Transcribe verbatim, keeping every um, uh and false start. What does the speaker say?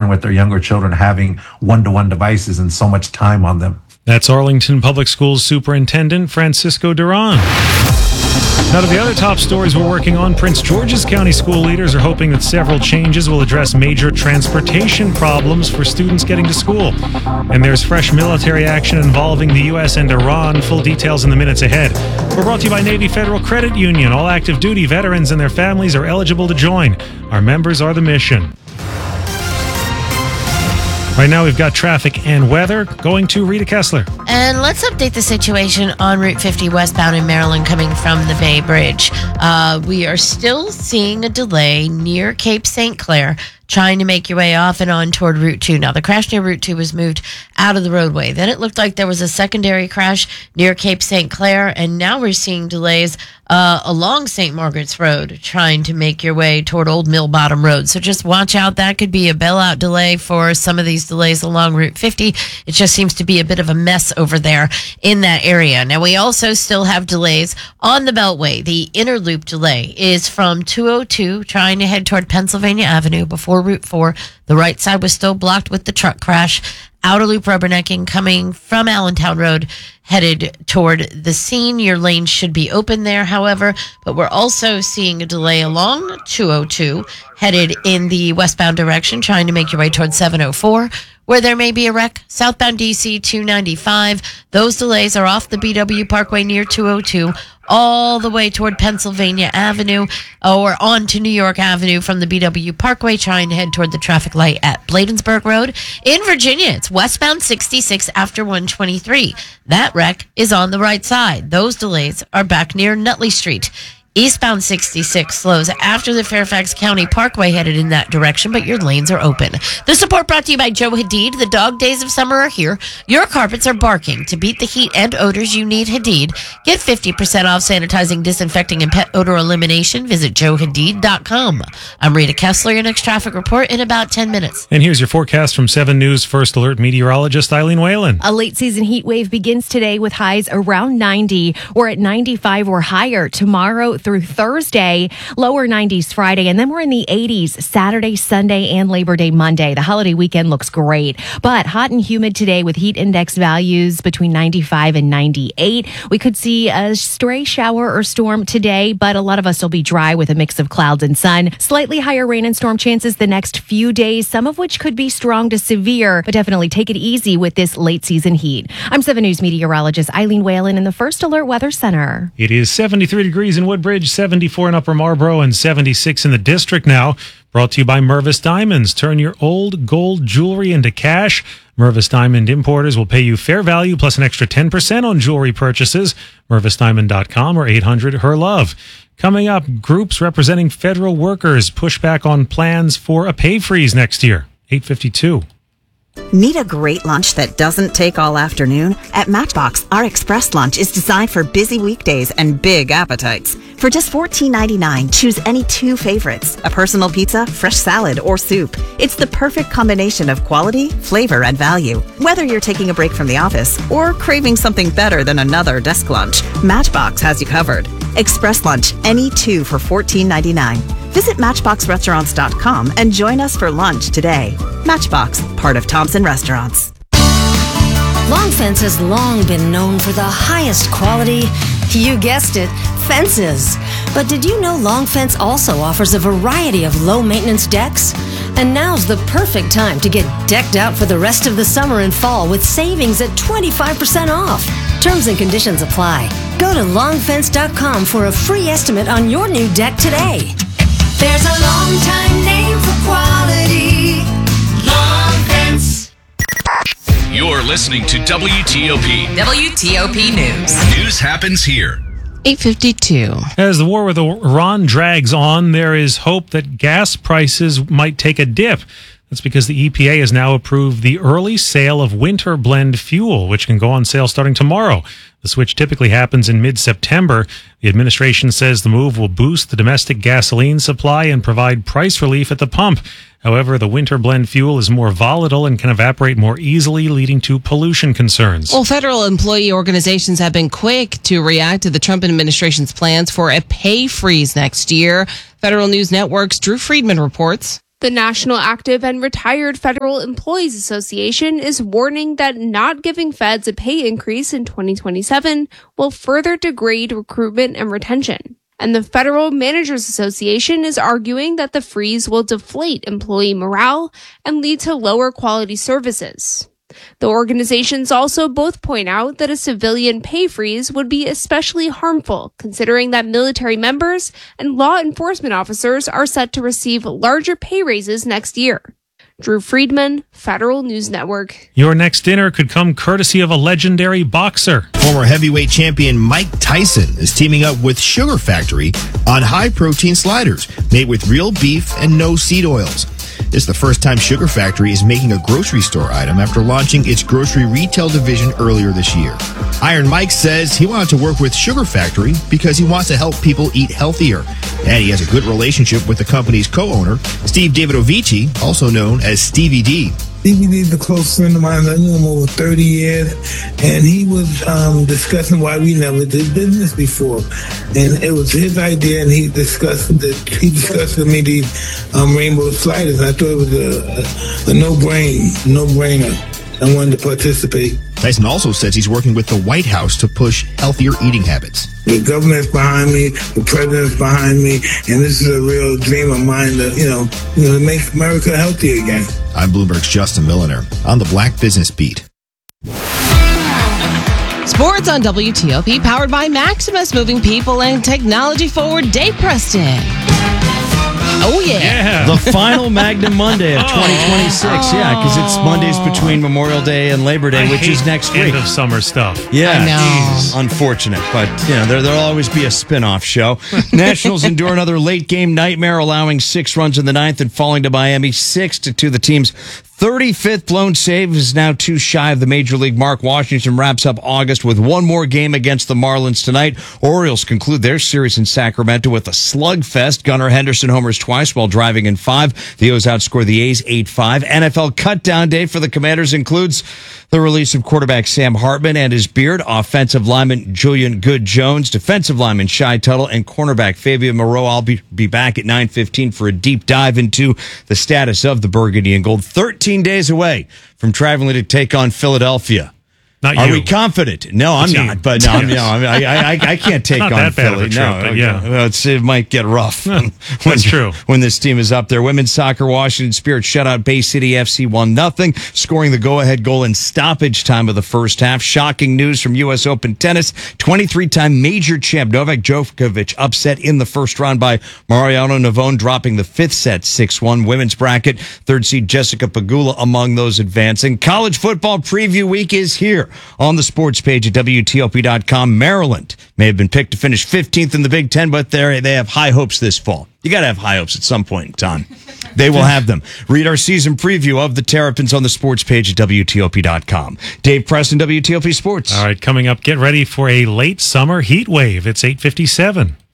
with their younger children having one-to-one devices and so much time on them. That's Arlington Public Schools Superintendent Francisco Duran. Now to the other top stories we're working on. Prince George's County school leaders are hoping that several changes will address major transportation problems for students getting to school. And there's fresh military action involving the U S and Iran. Full details in the minutes ahead. We're brought to you by Navy Federal Credit Union. All active duty veterans and their families are eligible to join. Our members are the mission. Right now, we've got traffic and weather. Going to Rita Kessler. And let's update the situation on Route fifty westbound in Maryland coming from the Bay Bridge. Uh, we are still seeing a delay near Cape Saint Clair, trying to make your way off and on toward Route two. Now, the crash near Route two was moved out of the roadway. Then it looked like there was a secondary crash near Cape Saint Clair, and now we're seeing delays uh, along Saint Margaret's Road, trying to make your way toward Old Mill Bottom Road. So just watch out. That could be a bailout delay for some of these delays along Route fifty. It just seems to be a bit of a mess over there in that area. Now, we also still have delays on the Beltway. The inner loop delay is from two oh two, trying to head toward Pennsylvania Avenue before Route four. The right side was still blocked with the truck crash. Outer loop rubbernecking coming from Allentown Road, headed toward the scene. Your lane should be open there, however, but we're also seeing a delay along two oh two, headed in the westbound direction, trying to make your way toward seven oh four, where there may be a wreck. Southbound D C two ninety-five, those delays are off the B W Parkway near two oh two, all the way toward Pennsylvania Avenue, or on to New York Avenue from the B W Parkway, trying to head toward the traffic light at Bladensburg Road. In Virginia, it's westbound sixty-six after one twenty-three. That wreck is on the right side. Those delays are back near Nutley Street. Eastbound sixty-six slows after the Fairfax County Parkway, headed in that direction, but your lanes are open. The support brought to you by Joe Hadid. The dog days of summer are here. Your carpets are barking. To beat the heat and odors, you need Hadid. Get fifty percent off sanitizing, disinfecting, and pet odor elimination. Visit joe hadid dot com. I'm Rita Kessler. Your next traffic report in about ten minutes. And here's your forecast from seven News First Alert meteorologist Eileen Whalen. A late season heat wave begins today with highs around ninety. We're at ninety-five or higher tomorrow through Thursday, lower nineties Friday, and then we're in the eighties Saturday, Sunday, and Labor Day Monday. The holiday weekend looks great, but hot and humid today with heat index values between ninety-five and ninety-eight. We could see a stray shower or storm today, but a lot of us will be dry with a mix of clouds and sun. Slightly higher rain and storm chances the next few days, some of which could be strong to severe, but definitely take it easy with this late season heat. I'm seven News meteorologist Eileen Whalen in the First Alert Weather Center. It is seventy-three degrees in Woodbridge, seventy-four in Upper Marlboro, and seventy-six in the district now. Brought to you by Mervis Diamonds. Turn your old gold jewelry into cash. Mervis Diamond importers will pay you fair value plus an extra ten percent on jewelry purchases. mervis diamond dot com or eight hundred her love. Coming up, groups representing federal workers push back on plans for a pay freeze next year. eight fifty-two. Need a great lunch that doesn't take all afternoon? At Matchbox, our express lunch is designed for busy weekdays and big appetites. For just fourteen ninety-nine, choose any two favorites, a personal pizza, fresh salad, or soup. It's the perfect combination of quality, flavor, and value. Whether you're taking a break from the office or craving something better than another desk lunch, Matchbox has you covered. Express lunch, any two for fourteen ninety-nine. Visit matchbox restaurants dot com and join us for lunch today. Matchbox, part of Thompson Restaurants. Long Fence has long been known for the highest quality, you guessed it, fences. But did you know Long Fence also offers a variety of low-maintenance decks? And now's the perfect time to get decked out for the rest of the summer and fall with savings at twenty-five percent off. Terms and conditions apply. Go to long fence dot com for a free estimate on your new deck today. There's a long time name for quality. Long Fence. You're listening to W T O P. W T O P News. News happens here. eight fifty-two. As the war with Iran drags on, there is hope that gas prices might take a dip. That's because the E P A has now approved the early sale of winter blend fuel, which can go on sale starting tomorrow. The switch typically happens in mid-September. The administration says the move will boost the domestic gasoline supply and provide price relief at the pump. However, the winter blend fuel is more volatile and can evaporate more easily, leading to pollution concerns. Well, federal employee organizations have been quick to react to the Trump administration's plans for a pay freeze next year. Federal News Network's Drew Friedman reports. The National Active and Retired Federal Employees Association is warning that not giving feds a pay increase in twenty twenty-seven will further degrade recruitment and retention. And the Federal Managers Association is arguing that the freeze will deflate employee morale and lead to lower quality services. The organizations also both point out that a civilian pay freeze would be especially harmful, considering that military members and law enforcement officers are set to receive larger pay raises next year. Drew Friedman, Federal News Network. Your next dinner could come courtesy of a legendary boxer. Former heavyweight champion Mike Tyson is teaming up with Sugar Factory on high-protein sliders made with real beef and no seed oils. This is the first time Sugar Factory is making a grocery store item after launching its grocery retail division earlier this year. Iron Mike says he wanted to work with Sugar Factory because he wants to help people eat healthier. And he has a good relationship with the company's co-owner, Steve Davidovici, also known as Stevie D. Stevie D's a close friend of mine. I knew him over thirty years, and he was um, discussing why we never did business before. And it was his idea, and he discussed the, he discussed with me these um, rainbow sliders. And I thought it was a, a, a no-brain, no-brainer. I wanted to participate. Tyson also says he's working with the White House to push healthier eating habits. The government's behind me, the president's behind me, and this is a real dream of mine to, you know, you know, to make America healthy again. I'm Bloomberg's Justin Milliner on the Black Business Beat. Sports on W T O P, powered by Maximus, moving people and technology forward. Dave Preston. Oh, yeah. Yeah. The final Magnum Monday of twenty twenty-six. Yeah, because it's Mondays between Memorial Day and Labor Day, I which hate is next end week. of summer stuff. Yeah, I know. Jeez. Unfortunate, but you know there there'll always be a spin-off show. Nationals endure another late game nightmare, allowing six runs in the ninth and falling to Miami six to two. The team's thirty-fifth blown save is now too shy of the major league mark. Washington wraps up August with one more game against the Marlins tonight. Orioles conclude their series in Sacramento with a slugfest. Gunnar Henderson homers twice while driving in five. The O's outscore the A's eight five. N F L cutdown day for the Commanders includes the release of quarterback Sam Hartman and his beard, offensive lineman Julian Good-Jones, defensive lineman Shai Tuttle, and cornerback Fabian Moreau. I'll be, be back at nine fifteen for a deep dive into the status of the Burgundy and Gold. thirteen days away from traveling to take on Philadelphia. Not Are you. we confident? No, I'm team. not. But no, I'm, no, I'm, I, I, I can't take Not on that bad of Philly. a trip, no, but yeah. Well, it's, it might get rough. when, That's true. When this team is up there. Women's soccer, Washington Spirit shut out Bay City F C one nothing, scoring the go-ahead goal in stoppage time of the first half. Shocking news from U S Open tennis. twenty-three-time major champ Novak Djokovic upset in the first round by Mariano Navone, dropping the fifth set six one. Women's bracket, third seed Jessica Pegula among those advancing. College football preview week is here on the sports page at W T O P dot com. Maryland may have been picked to finish fifteenth in the Big Ten, but they they have high hopes this fall. You got to have high hopes at some point in time. They will have them. Read our season preview of the Terrapins on the sports page at W T O P dot com. Dave Preston, W T O P Sports. All right, coming up, get ready for a late summer heat wave. It's eight fifty-seven.